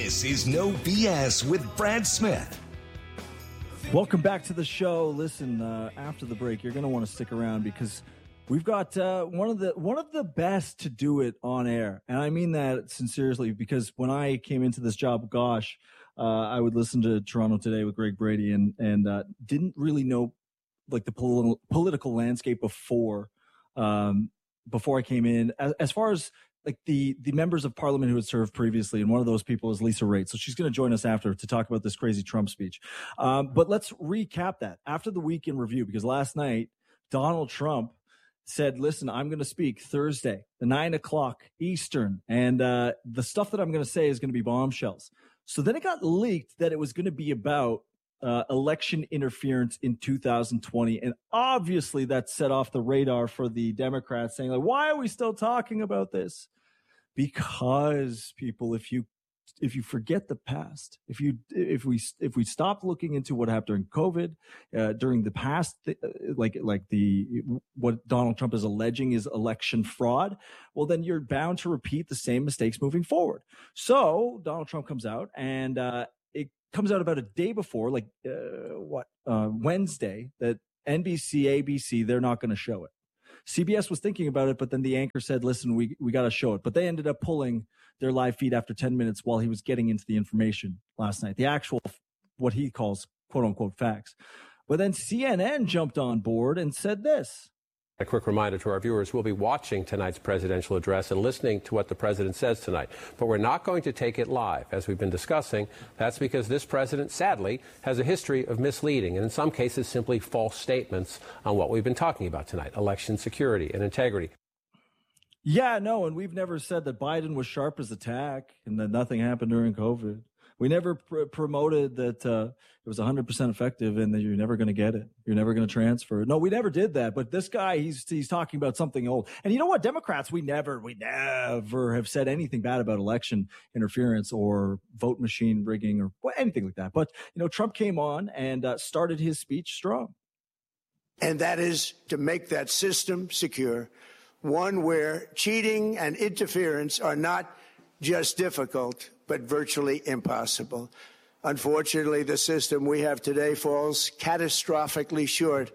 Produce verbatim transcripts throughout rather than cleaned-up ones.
This is No B S with Brad Smith. Welcome back to the show. Listen, uh, after the break, you're going to want to stick around because we've got uh, one of the one of the best to do it on air, and I mean that sincerely. Because when I came into this job, gosh, uh, I would listen to Toronto Today with Greg Brady, and and uh, didn't really know like the pol- political landscape before um, before I came in. As, as far as like the the members of parliament who had served previously, and one of those people is Lisa Raitt. So she's going to join us after to talk about this crazy Trump speech. Um, but let's recap that after the week in review, because last night Donald Trump said, listen, I'm going to speak Thursday, the nine o'clock Eastern, and uh, the stuff that I'm going to say is going to be bombshells. So then it got leaked that it was going to be about uh, election interference in two thousand twenty. And obviously that set off the radar for the Democrats, saying, like, why are we still talking about this? Because people, if you if you forget the past, if you if we if we stop looking into what happened during COVID, uh, during the past, like like the what Donald Trump is alleging is election fraud, well, then you're bound to repeat the same mistakes moving forward. So Donald Trump comes out, and uh, it comes out about a day before, like uh, what uh, Wednesday, that N B C, A B C, they're not going to show it. C B S was thinking about it, but then the anchor said, listen, we, we got to show it. But they ended up pulling their live feed after ten minutes while he was getting into the information last night, the actual, what he calls, quote unquote, facts. But then C N N jumped on board and said this. A quick reminder to our viewers, we'll be watching tonight's presidential address and listening to what the president says tonight. But we're not going to take it live, as we've been discussing. That's because this president, sadly, has a history of misleading and in some cases simply false statements on what we've been talking about tonight, election security and integrity. Yeah, no, and we've never said that Biden was sharp as a tack and that nothing happened during COVID. We never pr- promoted that uh, it was one hundred percent effective and that you're never going to get it. You're never going to transfer it. No, we never did that. But this guy, he's he's talking about something old. And you know what? Democrats, we never, we never have said anything bad about election interference or vote machine rigging or anything like that. But, you know, Trump came on and uh, started his speech strong. And that is to make that system secure, one where cheating and interference are not just difficult, but virtually impossible. Unfortunately, the system we have today falls catastrophically short.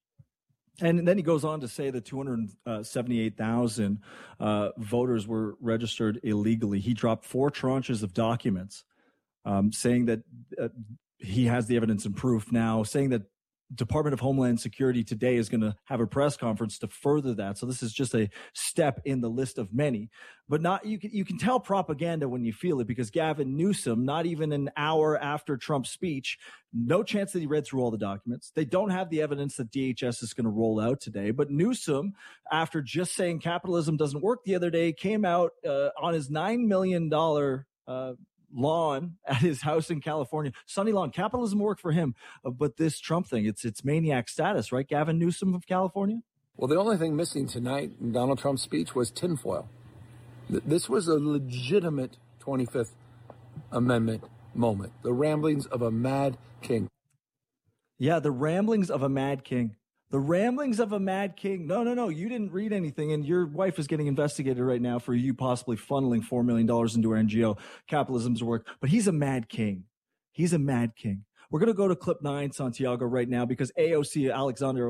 And then he goes on to say that two hundred seventy-eight thousand uh, voters were registered illegally. He dropped four tranches of documents um, saying that uh, he has the evidence and proof now, saying that Department of Homeland Security today is going to have a press conference to further that. So this is just a step in the list of many, but not, you can, you can tell propaganda when you feel it, because Gavin Newsom, not even an hour after Trump's speech, no chance that he read through all the documents. They don't have the evidence that D H S is going to roll out today, but Newsom, after just saying capitalism doesn't work the other day, came out uh, on his nine million dollars uh, lawn at his house in California, sunny lawn. Capitalism worked for him, uh, but this Trump thing, it's it's maniac status, right? Gavin Newsom of California. Well, the only thing missing tonight in Donald Trump's speech was tinfoil. Th- this was a legitimate twenty-fifth Amendment moment, the ramblings of a mad king. Yeah, the ramblings of a mad king. The ramblings of a mad king. No, no, no. You didn't read anything, and your wife is getting investigated right now for you possibly funneling four million dollars into her N G O. Capitalism's work. But he's a mad king. He's a mad king. We're going to go to clip nine, Santiago, right now, because A O C Alexander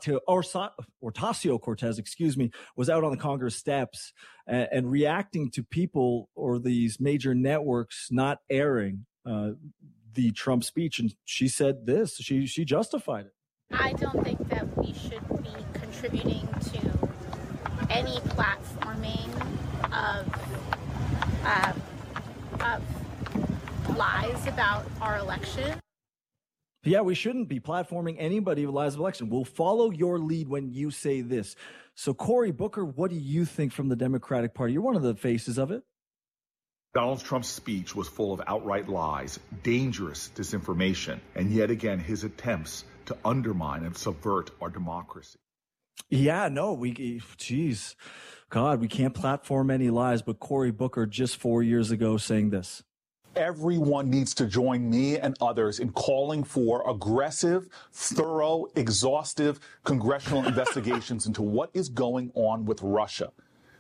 Ocasio-Cortez, excuse me, was out on the Congress steps and, and reacting to people or these major networks not airing uh, the Trump speech. And she said this. She she justified it. I don't think that we should be contributing to any platforming of uh, of lies about our election. Yeah, we shouldn't be platforming anybody who lies about election. We'll follow your lead when you say this. So, Cory Booker, what do you think from the Democratic Party? You're one of the faces of it. Donald Trump's speech was full of outright lies, dangerous disinformation, and yet again his attempts to undermine and subvert our democracy. Yeah, no, we, geez, God, we can't platform any lies, but Cory Booker just four years ago saying this. Everyone needs to join me and others in calling for aggressive, thorough, exhaustive congressional investigations into what is going on with Russia.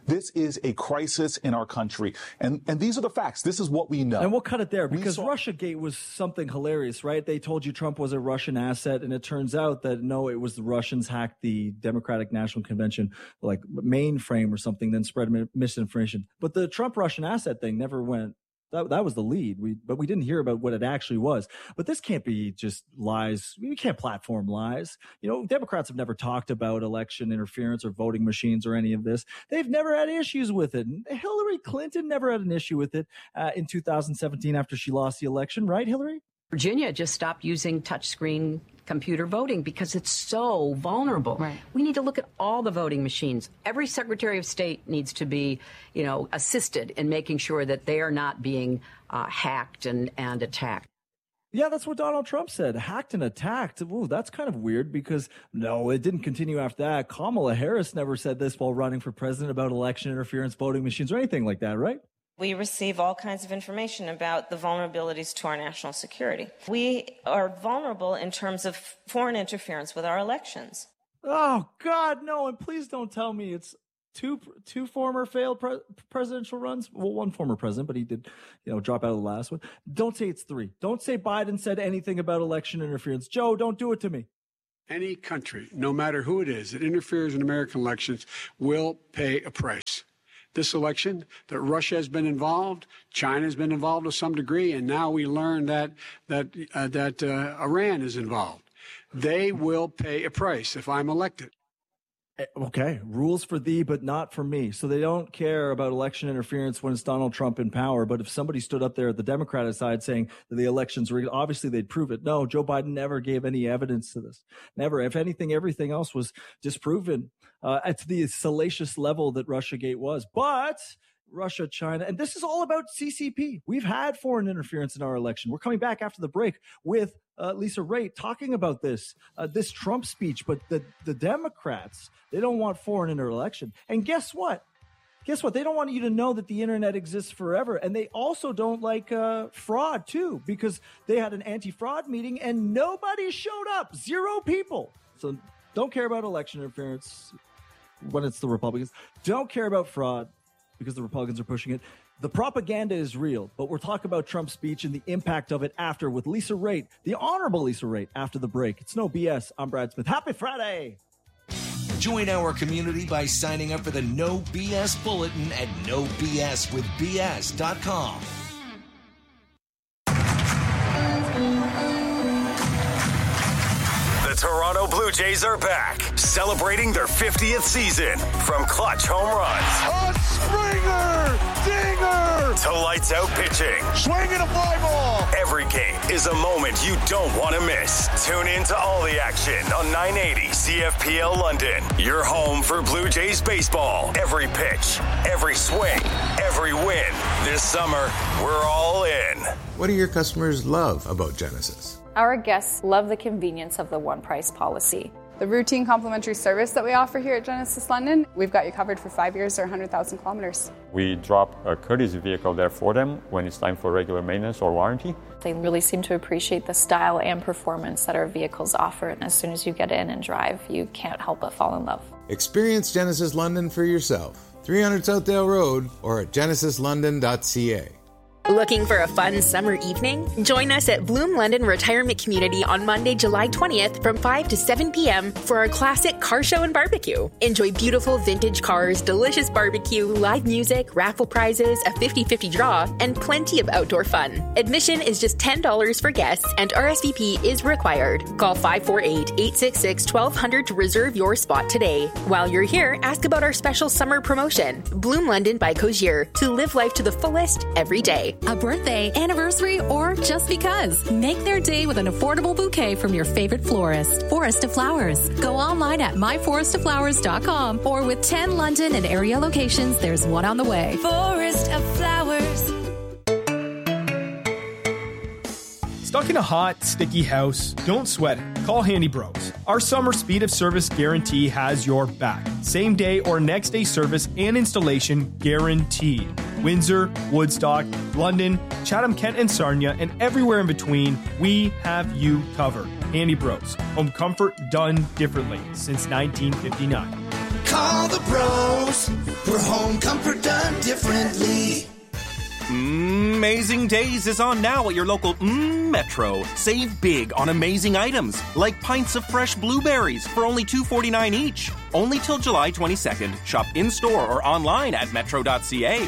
This is a crisis in our country. And, and these are the facts. This is what we know. And we'll cut it there because saw- Russiagate was something hilarious, right? They told you Trump was a Russian asset, and it turns out that no, it was the Russians hacked the Democratic National Convention, like mainframe or something, then spread misinformation. But the Trump Russian asset thing never went. That, that was the lead. We, but we didn't hear about what it actually was. But this can't be just lies. We can't platform lies. You know, Democrats have never talked about election interference or voting machines or any of this. They've never had issues with it. Hillary Clinton never had an issue with it uh, in two thousand seventeen after she lost the election, right, Hillary? Virginia just stopped using touchscreen computer voting because it's so vulnerable. Right. We need to look at all the voting machines. Every Secretary of State needs to be, you know, assisted in making sure that they are not being uh, hacked and, and attacked. Yeah, that's what Donald Trump said. Hacked and attacked. Ooh, that's kind of weird because, no, it didn't continue after that. Kamala Harris never said this while running for president about election interference, voting machines, or anything like that, right? We receive all kinds of information about the vulnerabilities to our national security. We are vulnerable in terms of foreign interference with our elections. Oh, God, no. And please don't tell me it's two two former failed pre- presidential runs. Well, one former president, but he did, you know, drop out of the last one. Don't say it's three. Don't say Biden said anything about election interference. Joe, don't do it to me. Any country, no matter who it is, that interferes in American elections will pay a price. This election, that Russia has been involved, China has been involved to some degree, and now we learn that that uh, that uh, Iran is involved. They will pay a price if I'm elected. Okay, rules for thee, but not for me. So they don't care about election interference when it's Donald Trump in power. But if somebody stood up there at the Democratic side saying that the election's rigged, obviously they'd prove it. No, Joe Biden never gave any evidence to this. Never. If anything, everything else was disproven uh, at the salacious level that Russiagate was. But Russia, China, and this is all about C C P. We've had foreign interference in our election. We're coming back after the break with uh, Lisa Raitt talking about this, uh, this Trump speech. But the, the Democrats, they don't want foreign in our election. And guess what? Guess what? They don't want you to know that the internet exists forever. And they also don't like uh, fraud, too, because they had an anti-fraud meeting and nobody showed up. Zero people. So don't care about election interference when it's the Republicans. Don't care about fraud because the Republicans are pushing it. The propaganda is real, but we're talking about Trump's speech and the impact of it after with Lisa Raitt, the honorable Lisa Raitt, after the break. It's No B S. I'm Brad Smith. Happy Friday. Join our community by signing up for the No B S Bulletin at no b s with b s dot com. The Toronto Blue Jays are back, celebrating their fiftieth season. From clutch home runs, a Springer dinger, to lights out pitching, swinging a fly ball. Every game is a moment you don't want to miss. Tune in to all the action on nine eighty C F P L London. Your home for Blue Jays baseball. Every pitch, every swing, every win. This summer, we're all in. What do your customers love about Genesis? Our guests love the convenience of the one price policy. The routine complimentary service that we offer here at Genesis London, we've got you covered for five years or one hundred thousand kilometers. We drop a courtesy vehicle there for them when it's time for regular maintenance or warranty. They really seem to appreciate the style and performance that our vehicles offer, and as soon as you get in and drive, you can't help but fall in love. Experience Genesis London for yourself. three hundred Southdale Road or at genesis london dot c a. Looking for a fun summer evening? Join us at Bloom London Retirement Community on Monday, July twentieth from five to seven p.m. for our classic car show and barbecue. Enjoy beautiful vintage cars, delicious barbecue, live music, raffle prizes, a fifty-fifty draw, and plenty of outdoor fun. Admission is just ten dollars for guests and R S V P is required. Call five four eight, eight six six, one two zero zero to reserve your spot today. While you're here, ask about our special summer promotion, Bloom London by Cozier, to live life to the fullest every day. A birthday, anniversary, or just because. Make their day with an affordable bouquet from your favorite florist. Forest of Flowers. Go online at my forest of flowers dot com or with ten London and area locations, there's one on the way. Forest of Flowers. Stuck in a hot, sticky house? Don't sweat it. Call Handy Bros. Our summer speed of service guarantee has your back. Same day or next day service and installation guaranteed. Windsor, Woodstock, London, Chatham, Kent, and Sarnia, and everywhere in between, we have you covered. Handy Bros. Home comfort done differently since nineteen fifty-nine. Call the pros for home comfort done differently. Amazing Days is on now at your local mm, Metro. Save big on amazing items, like pints of fresh blueberries for only two dollars and forty-nine cents each. Only till July twenty-second. Shop in-store or online at metro dot c a.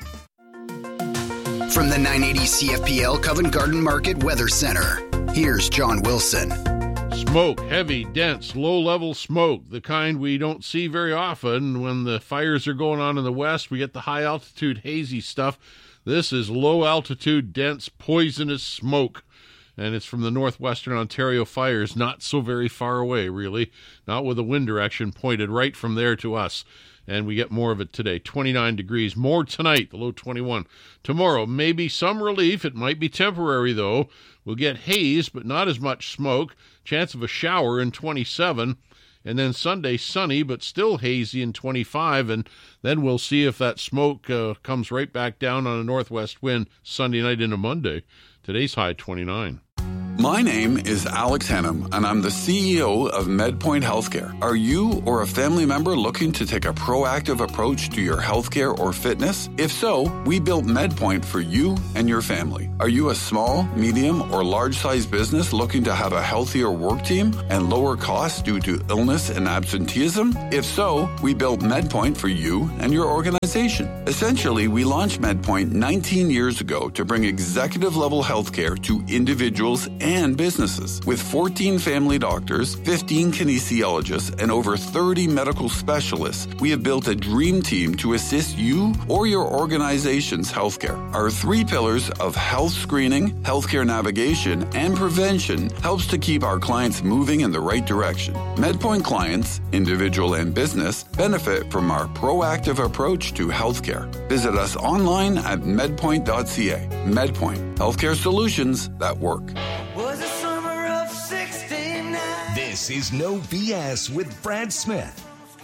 From the nine eighty C F P L Covent Garden Market Weather Center, here's John Wilson. Smoke, heavy, dense, low-level smoke, the kind we don't see very often. When the fires are going on in the west, we get the high-altitude hazy stuff. This is low-altitude, dense, poisonous smoke, and it's from the northwestern Ontario fires, not so very far away, really, not with the wind direction pointed right from there to us. And we get more of it today, twenty-nine degrees. More tonight, the low twenty-one. Tomorrow, maybe some relief. It might be temporary, though. We'll get haze, but not as much smoke. Chance of a shower in twenty-seven. And then Sunday, sunny, but still hazy in twenty-five. And then we'll see if that smoke uh, comes right back down on a northwest wind Sunday night into Monday. Today's high, twenty-nine. My name is Alex Hennum, and I'm the C E O of MedPoint Healthcare. Are you or a family member looking to take a proactive approach to your healthcare or fitness? If so, we built MedPoint for you and your family. Are you a small, medium, or large-sized business looking to have a healthier work team and lower costs due to illness and absenteeism? If so, we built MedPoint for you and your organization. Essentially, we launched MedPoint nineteen years ago to bring executive-level healthcare to individuals and businesses. With fourteen family doctors, fifteen kinesiologists, and over thirty medical specialists, we have built a dream team to assist you or your organization's healthcare. Our three pillars of health screening, healthcare navigation, and prevention helps to keep our clients moving in the right direction. MedPoint clients, individual and business, benefit from our proactive approach to healthcare. Visit us online at medpoint dot c a. MedPoint, healthcare solutions that work. Was a summer of sixty-nine. This is No B S with Brad Smith.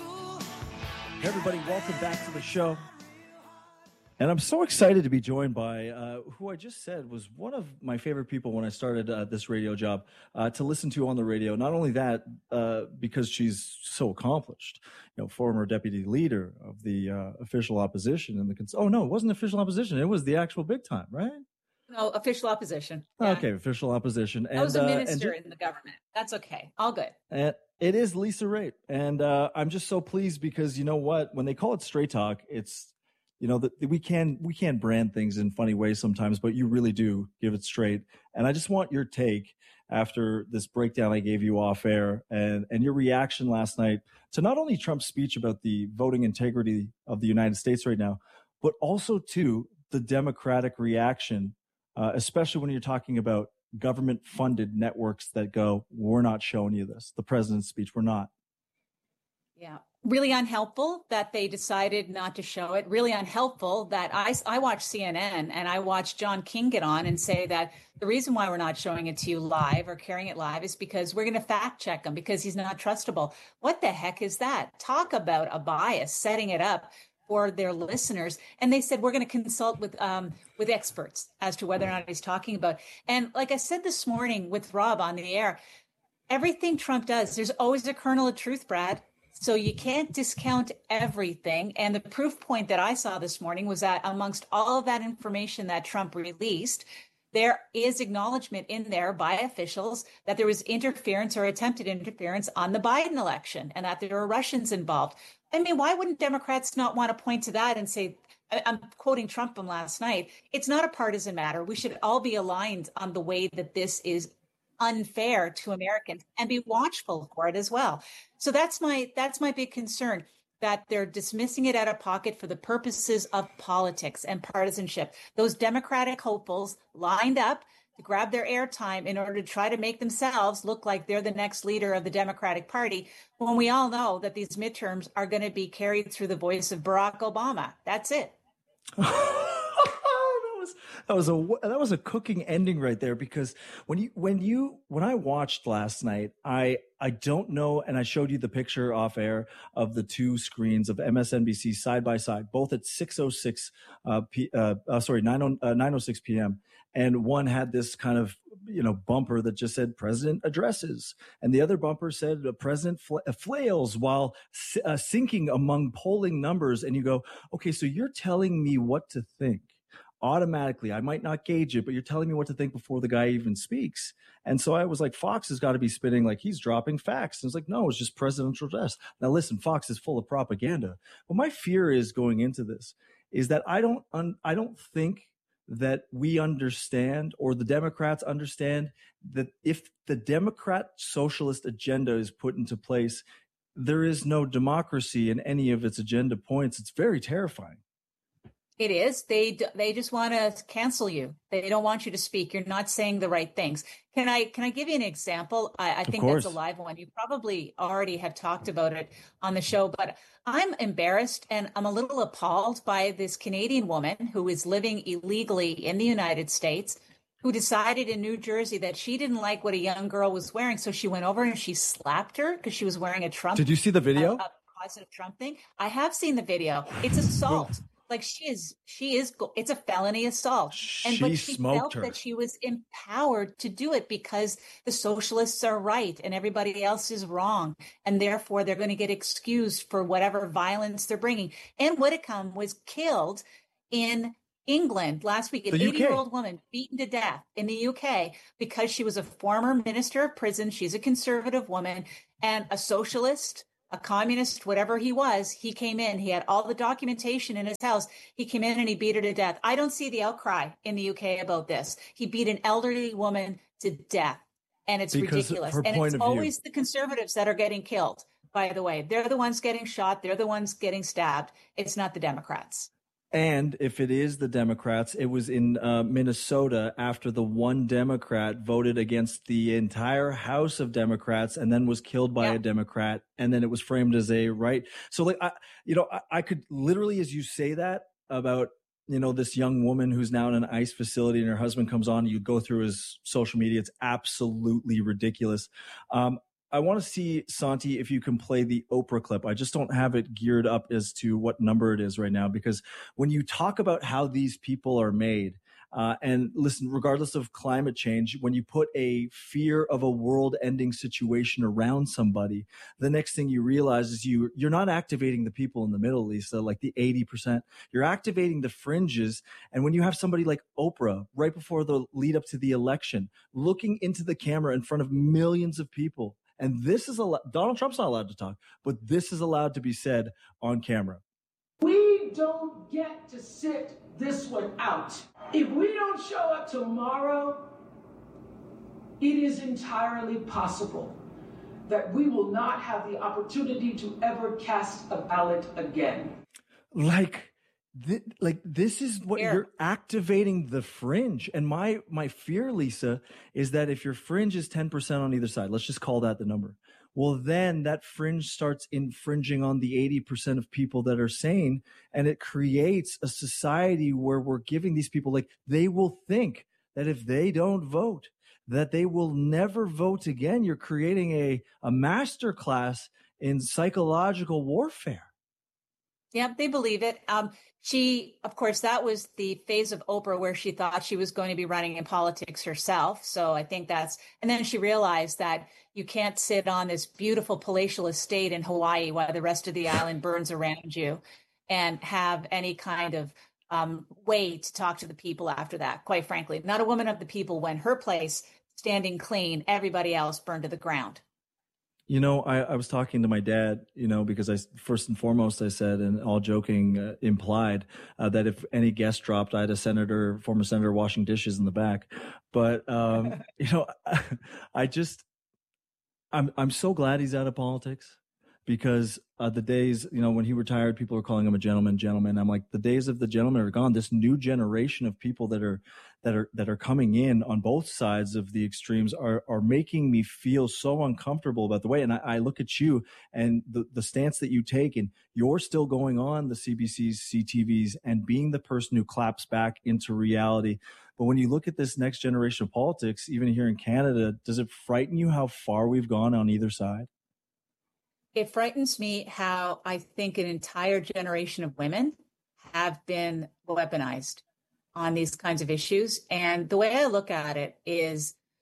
Hey everybody, welcome back to the show. And I'm so excited to be joined by uh, who I just said was one of my favorite people when I started uh, this radio job uh, to listen to on the radio. Not only that, uh, because she's so accomplished, you know, former deputy leader of the uh, official opposition and the cons- oh no, it wasn't official opposition, it was the actual big time, right? No, official opposition. Yeah. Okay, official opposition. And, I was a uh, minister and, in the government. That's okay. All good. And it is Lisa Raitt. And uh, I'm just so pleased because you know what? When they call it Straight Talk, it's, you know, that we can we can brand things in funny ways sometimes, but you really do give it straight. And I just want your take after this breakdown I gave you off air and, and your reaction last night to not only Trump's speech about the voting integrity of the United States right now, but also to the Democratic reaction, uh, especially when you're talking about government-funded networks that go, we're not showing you this. The president's speech, we're not. Yeah. Really unhelpful that they decided not to show it. Really unhelpful that I, I watched C N N and I watched John King get on and say that the reason why we're not showing it to you live or carrying it live is because we're going to fact check him because he's not trustable. What the heck is that? Talk about a bias, setting it up for their listeners. And they said, we're going to consult with um, with experts as to whether or not he's talking about. And like I said this morning with Rob on the air, everything Trump does, there's always a kernel of truth, Brad. So you can't discount everything. And the proof point that I saw this morning was that amongst all of that information that Trump released, there is acknowledgement in there by officials that there was interference or attempted interference on the Biden election and that there were Russians involved. I mean, why wouldn't Democrats not want to point to that and say, I'm quoting Trump from last night, it's not a partisan matter. We should all be aligned on the way that this is unfair to Americans and be watchful for it as well. So that's my that's my big concern, that they're dismissing it out of pocket for the purposes of politics and partisanship. Those Democratic hopefuls lined up to grab their airtime in order to try to make themselves look like they're the next leader of the Democratic Party, when we all know that these midterms are going to be carried through the voice of Barack Obama. That's it. That was a that was a cooking ending right there, because when you when you when I watched last night, I I don't know, and I showed you the picture off air of the two screens of M S N B C side by side, both at six oh six uh, p uh, uh sorry nine oh six p m, and one had this kind of you know, bumper that just said President addresses. And the other bumper said uh, President fl- flails while uh, sinking among polling numbers. And you go, okay, so you're telling me what to think. Automatically, I might not gauge it, but you're telling me what to think before the guy even speaks. And so I was like, Fox has got to be spinning like he's dropping facts. And it's like, no, it's just presidential address. Now, listen, Fox is full of propaganda. But my fear is going into this is that I don't, un- I don't think that we understand or the Democrats understand that if the Democrat socialist agenda is put into place, there is no democracy in any of its agenda points. It's very terrifying. It is. They they just want to cancel you. They don't want you to speak. You're not saying the right things. Can I can I give you an example? I, I think that's a live one. You probably already have talked about it on the show, but I'm embarrassed and I'm a little appalled by this Canadian woman who is living illegally in the United States, who decided in New Jersey that she didn't like what a young girl was wearing. So she went over and she slapped her because she was wearing a Trump. Did you see the video? A, a positive Trump thing. I have seen the video. It's assault. Like she is, she is, it's a felony assault. And she but she felt her. that she was empowered to do it because the socialists are right and everybody else is wrong. And therefore they're going to get excused for whatever violence they're bringing. Anne Widdecombe was killed in England last week, an eighty-year-old woman beaten to death in the U K because she was a former minister of prison. She's a conservative woman and a socialist, a communist, whatever he was. He came in, he had all the documentation in his house. He came in and he beat her to death. I don't see the outcry in the U K about this. He beat an elderly woman to death, and it's because ridiculous. And point it's of always view. the conservatives that are getting killed, by the way. They're the ones getting shot. They're the ones getting stabbed. It's not the Democrats. And if it is the Democrats, it was in uh, Minnesota after the one Democrat voted against the entire House of Democrats and then was killed by yeah. a Democrat. And then it was framed as a right. So, like, I, you know, I, I could literally, as you say that about, you know, this young woman who's now in an ICE facility and her husband comes on, you go through his social media. It's absolutely ridiculous. Um, I want to see, Santi, if you can play the Oprah clip. I just don't have it geared up as to what number it is right now, because when you talk about how these people are made, uh, and listen, regardless of climate change, when you put a fear of a world-ending situation around somebody, the next thing you realize is you, you're not activating the people in the middle, Lisa, like the eighty percent. You're activating the fringes. And when you have somebody like Oprah right before the lead up to the election, looking into the camera in front of millions of people, and this is allowed, Donald Trump's not allowed to talk, but this is allowed to be said on camera. We don't get to sit this one out. If we don't show up tomorrow, it is entirely possible that we will not have the opportunity to ever cast a ballot again. Like, Th- like this is what yeah. you're activating the fringe. And my my fear, Lisa, is that if your fringe is ten percent on either side, let's just call that the number. Well, then that fringe starts infringing on the eighty percent of people that are sane. And it creates a society where we're giving these people, like, they will think that if they don't vote, that they will never vote again. You're creating a, a master class in psychological warfare. Yeah, they believe it. Um, she, of course, that was the phase of Oprah where she thought she was going to be running in politics herself. So I think that's, and then she realized that you can't sit on this beautiful palatial estate in Hawaii while the rest of the island burns around you and have any kind of um, way to talk to the people after that. Quite frankly, not a woman of the people when her place standing clean, everybody else burned to the ground. You know, I, I was talking to my dad, you know, because I, first and foremost, I said, and all joking uh, implied, uh, that if any guest dropped, I had a senator, former senator washing dishes in the back. But, um, you know, I just, I'm, I'm so glad he's out of politics, because uh, the days, you know, when he retired, people were calling him a gentleman, gentleman. I'm like, the days of the gentleman are gone. This new generation of people that are, that are, that are coming in on both sides of the extremes are, are making me feel so uncomfortable about the way. And I, I look at you and the, the stance that you take, and you're still going on the C B Cs, C T Vs, and being the person who claps back into reality. But when you look at this next generation of politics, even here in Canada, does it frighten you how far we've gone on either side? It frightens me how I think an entire generation of women have been weaponized on these kinds of issues. And the way I look at it is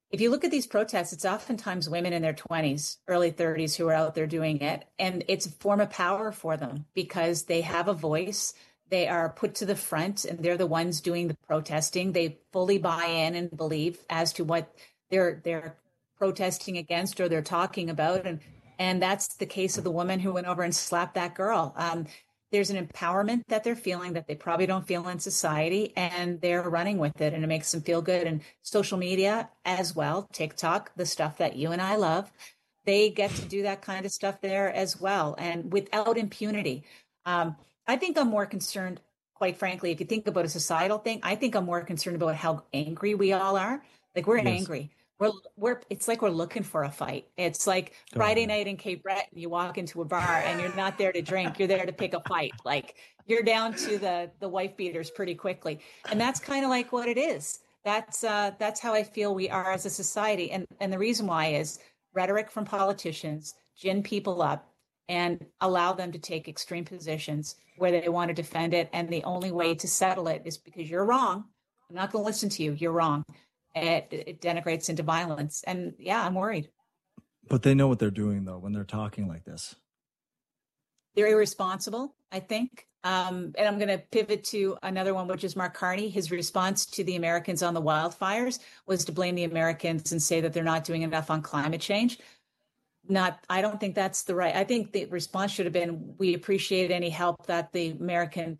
if you look at these protests, it's oftentimes women in their twenties, early thirties who are out there doing it. And it's a form of power for them because they have a voice. They are put to the front and they're the ones doing the protesting. They fully buy in and believe as to what they're they're protesting against or they're talking about. And and that's the case of the woman who went over and slapped that girl. Um, there's an empowerment that they're feeling that they probably don't feel in society, and they're running with it, and it makes them feel good. And social media as well, TikTok, the stuff that you and I love, they get to do that kind of stuff there as well, and without impunity. Um, I think I'm more concerned, quite frankly, if you think about a societal thing, I think I'm more concerned about how angry we all are. Like we're yes. angry. We're, we're, it's like we're looking for a fight. It's like Go Friday on. night in Cape Breton, you walk into a bar and you're not there to drink. You're there to pick a fight. Like you're down to the, the wife beaters pretty quickly. And that's kind of like what it is. That's, uh, that's how I feel we are as a society. And, and the reason why is rhetoric from politicians, gin people up and allow them to take extreme positions where they want to defend it. And the only way to settle it is because you're wrong. I'm not going to listen to you. You're wrong. It, it denigrates into violence. And yeah, I'm worried. But they know what they're doing, though, when they're talking like this. They're irresponsible, I think. Um, and I'm going to pivot to another one, which is Mark Carney. His response to the Americans on the wildfires was to blame the Americans and say that they're not doing enough on climate change. Not, I don't think that's the right. I think the response should have been, we appreciate any help that the American